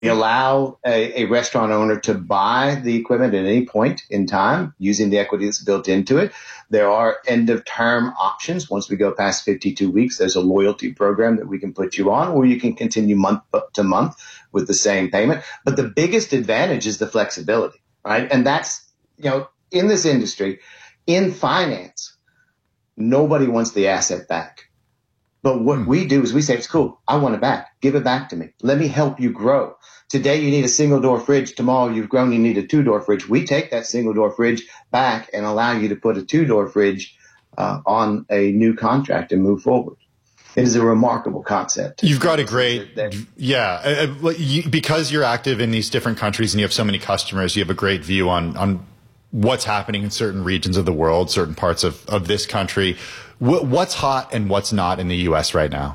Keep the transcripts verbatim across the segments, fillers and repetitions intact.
allow a, a restaurant owner to buy the equipment at any point in time using the equity that's built into it. There are end-of-term options. Once we go past fifty-two weeks, there's a loyalty program that we can put you on, or you can continue month to month with the same payment. But the biggest advantage is the flexibility, right? And that's, you know, in this industry, in finance, nobody wants the asset back. But what we do is we say, it's cool. I want it back. Give it back to me. Let me help you grow. Today, you need a single door fridge. Tomorrow, you've grown. You need a two door fridge. We take that single door fridge back and allow you to put a two door fridge uh, on a new contract and move forward. It is a remarkable concept. You've got a great, yeah, uh, you, because you're active in these different countries and you have so many customers, you have a great view on, on what's happening in certain regions of the world, certain parts of, of this country. What's hot and what's not in the U S right now?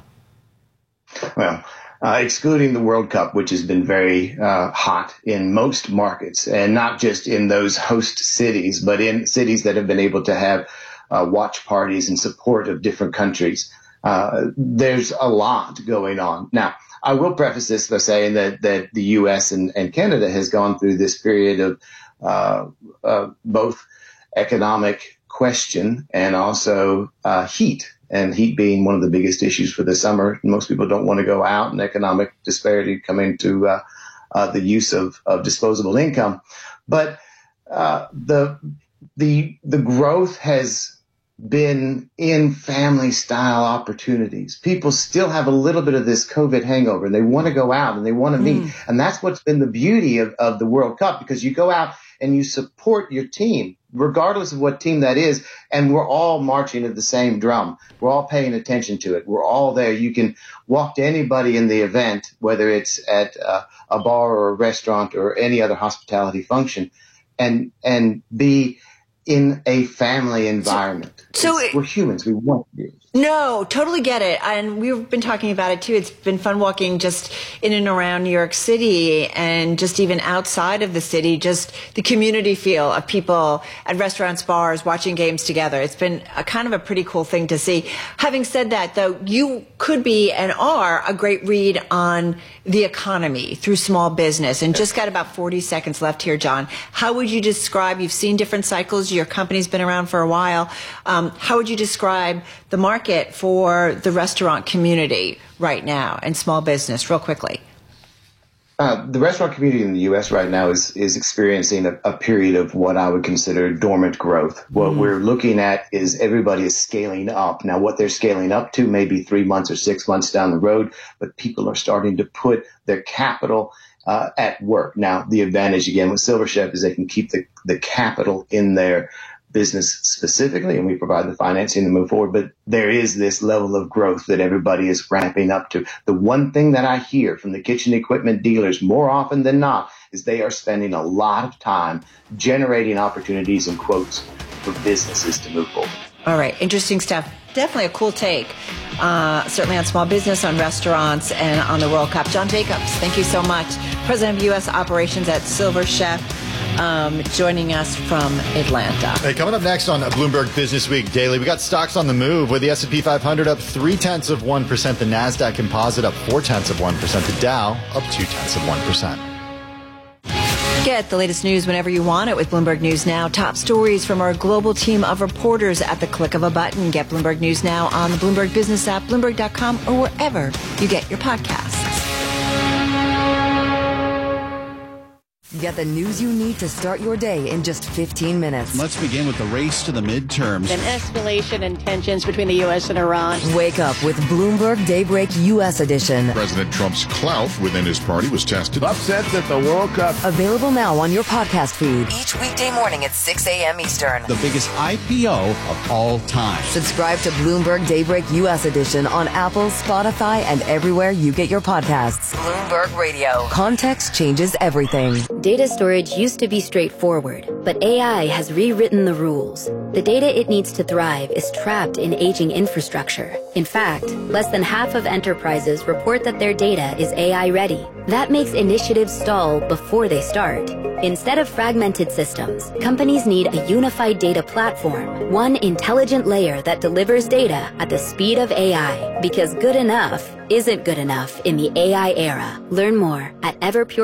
Well, uh, excluding the World Cup, which has been very uh, hot in most markets, and not just in those host cities, but in cities that have been able to have uh, watch parties in support of different countries. Uh, there's a lot going on. Now, I will preface this by saying that, that the U S and, and Canada has gone through this period of uh, uh, both economic question and also uh, heat, and heat being one of the biggest issues for the summer. Most people don't want to go out, and economic disparity coming to uh, uh, the use of, of disposable income. But uh, the the the growth has been in family style opportunities. People still have a little bit of this COVID hangover, and they want to go out and they want to meet. Mm. And that's what's been the beauty of, of the World Cup, because you go out and you support your team, regardless of what team that is, and we're all marching to the same drum. We're all paying attention to it. We're all there. You can walk to anybody in the event, whether it's at uh, a bar or a restaurant or any other hospitality function, and and be in a family environment. So it, we're humans. We want to be. No, totally get it. And we've been talking about it too. It's been fun walking just in and around New York City, and just even outside of the city, just the community feel of people at restaurants, bars, watching games together. It's been a kind of a pretty cool thing to see. Having said that, though, you could be and are a great read on the economy through small business. And just got about forty seconds left here, John. How would you describe, you've seen different cycles, your company's been around for a while. Um, how would you describe the market for the restaurant community right now and small business, real quickly? Uh, the restaurant community in the U S right now is is experiencing a, a period of what I would consider dormant growth. What mm. we're looking at is everybody is scaling up. Now, what they're scaling up to may be three months or six months down the road, but people are starting to put their capital uh, at work. Now, the advantage, again, with Silver Chef is they can keep the, the capital in their business specifically, and we provide the financing to move forward. But there is this level of growth that everybody is ramping up to. The one thing that I hear from the kitchen equipment dealers more often than not is they are spending a lot of time generating opportunities and quotes for businesses to move forward. All right. Interesting stuff. Definitely a cool take, uh, certainly on small business, on restaurants, and on the World Cup. John Jacobs, thank you so much. President of U S Operations at Silver Chef. Um, joining us from Atlanta. Hey, coming up next on Bloomberg Business Week Daily, we got stocks on the move with the S and P five hundred up three tenths of one percent, the NASDAQ Composite up four tenths of one percent, the Dow up two tenths of one percent. Get the latest news whenever you want it with Bloomberg News Now. Top stories from our global team of reporters at the click of a button. Get Bloomberg News Now on the Bloomberg Business app, Bloomberg dot com, or wherever you get your podcasts. Get the news you need to start your day in just fifteen minutes. Let's begin with the race to the midterms. An escalation in tensions between the U S and Iran. Wake up with Bloomberg Daybreak U S Edition. President Trump's clout within his party was tested. Upsets at the World Cup. Available now on your podcast feed. Each weekday morning at six a.m. Eastern. The biggest I P O of all time. Subscribe to Bloomberg Daybreak U S Edition on Apple, Spotify, and everywhere you get your podcasts. Bloomberg Radio. Context changes everything. Data storage used to be straightforward, but A I has rewritten the rules. The data it needs to thrive is trapped in aging infrastructure. In fact, less than half of enterprises report that their data is A I ready. That makes initiatives stall before they start. Instead of fragmented systems, companies need a unified data platform, one intelligent layer that delivers data at the speed of A I, because good enough isn't good enough in the A I era. Learn more at Everpure.